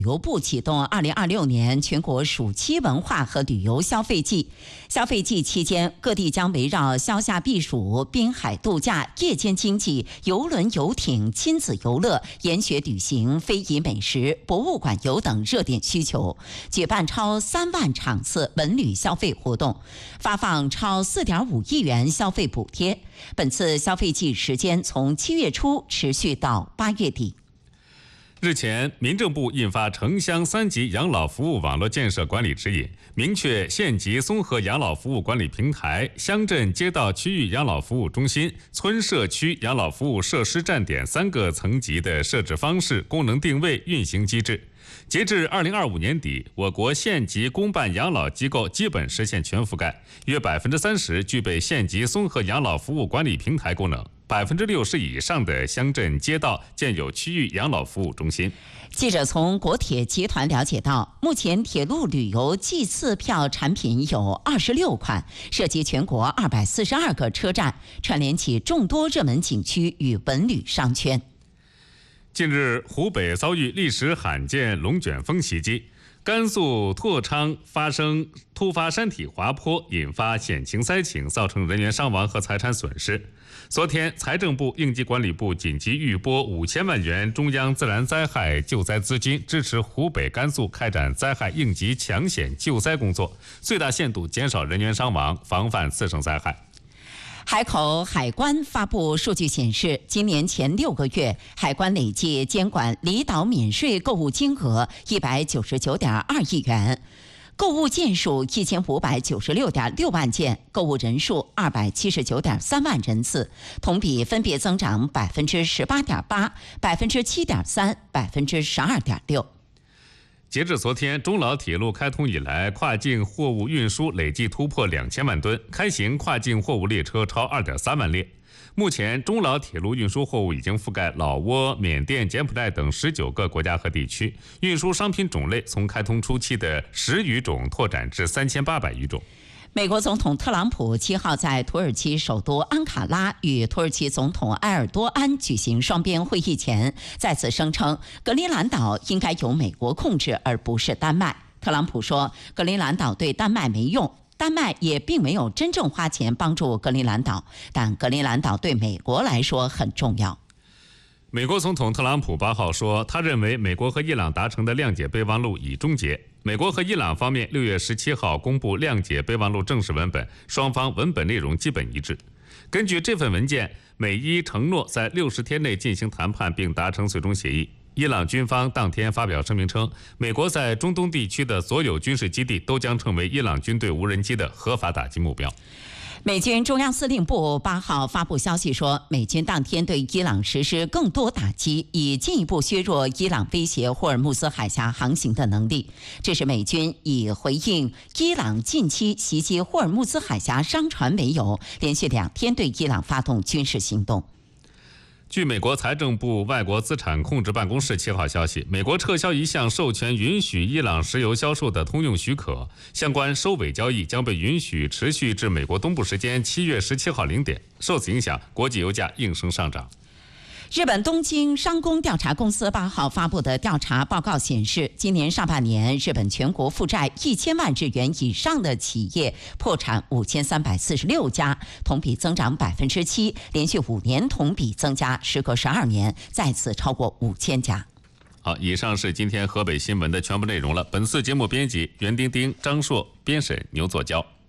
旅游部启动2026年全国暑期文化和旅游消费季。消费季期间，各地将围绕消夏避暑、滨海度假、夜间经济、邮轮游艇、亲子游乐、研学旅行、非遗美食、博物馆游等热点需求，举办超3万场次文旅消费活动，发放超4.5亿元消费补贴。本次消费季时间从7月初持续到8月底。 日前，民政部印发城乡3级养老服务网络建设管理指引，明确县级综合养老服务管理平台、乡镇街道区域养老服务中心、村社区养老服务设施站点3个层级的设置方式、功能定位、运行机制。截至2025年底，我国县级公办养老机构基本实现全覆盖，约30%具备县级综合养老服务管理平台功能。60%以上的乡镇街道建有区域养老服务中心。 记者从国铁集团了解到，目前铁路旅游季次票产品有26款，涉及全国242个车站，串联起众多热门景区与文旅商圈。 近日，湖北遭遇历史罕见龙卷风袭击，甘肃拓昌发生突发山体滑坡，引发险情灾情，造成人员伤亡和财产损失。昨天，财政部、应急管理部紧急预拨5000万元中央自然灾害救灾资金，支持湖北、甘肃开展灾害应急抢险救灾工作，最大限度减少人员伤亡，防范次生灾害。 海口海关发布数据显示，今年前6个月，海关累计监管离岛免税购物金额199.2亿元，购物件数1596.6万件，购物人数279.3万人次，同比分别增长18.8%、7.3%、12.6%。 截至昨天，中老铁路开通以来，跨境货物运输累计突破2000万吨，开行跨境货物列车超2.3万列。目前，中老铁路运输货物已经覆盖老挝、缅甸、柬埔寨等19个国家和地区，运输商品种类从开通初期的10余种拓展至3800余种。 美国总统特朗普7号在土耳其首都安卡拉与土耳其总统埃尔多安举行双边会议前，再次声称格陵兰岛应该由美国控制，而不是丹麦。特朗普说，格陵兰岛对丹麦没用，丹麦也并没有真正花钱帮助格陵兰岛，但格陵兰岛对美国来说很重要。 美国总统特朗普8号说，他认为美国和伊朗达成的谅解备忘录已终结。美国和伊朗方面6月17号公布谅解备忘录正式文本，双方文本内容基本一致。根据这份文件，美伊承诺在60天内进行谈判并达成最终协议。伊朗军方当天发表声明称，美国在中东地区的所有军事基地都将成为伊朗军队无人机的合法打击目标。 美军中央司令部8号发布消息说，美军当天对伊朗实施更多打击，以进一步削弱伊朗威胁霍尔木兹海峡航行的能力。这是美军以回应伊朗近期袭击霍尔木兹海峡商船为由，连续2天对伊朗发动军事行动。 据美国财政部外国资产控制办公室7号消息，美国撤销一项授权允许伊朗石油销售的通用许可，相关收尾交易将被允许持续至美国东部时间7月17号0点。受此影响，国际油价应声上涨。 日本东京商工调查公司8号发布的调查报告显示，今年上半年，日本全国负债1000万日元以上的企业破产5346家，同比增长7%，连续5年同比增加，时隔12年再次超过5000家。 好，以上是今天河北新闻的全部内容了。本次节目编辑袁丁丁、张硕，编审牛作娇。